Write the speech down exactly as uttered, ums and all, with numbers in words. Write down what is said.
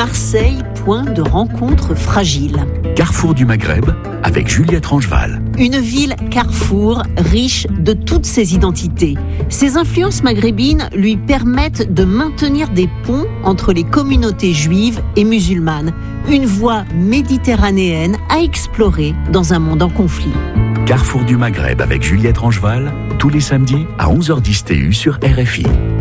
Marseille, point de rencontre fragile. Carrefour du Maghreb avec Juliette Rangeval. Une ville carrefour riche de toutes ses identités. Ses influences maghrébines lui permettent de maintenir des ponts entre les communautés juives et musulmanes. Une voie méditerranéenne à explorer dans un monde en conflit. Carrefour du Maghreb avec Juliette Rangeval, tous les samedis à onze heures dix T U sur R F I.